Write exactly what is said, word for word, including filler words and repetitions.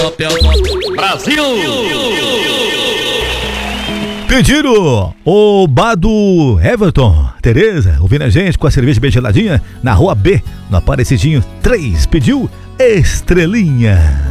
Brasil! Pediram o bar do Everton. Tereza, ouvindo a gente com a cerveja bem geladinha na Rua B, no Aparecidinho três. Pediu Estrelinha.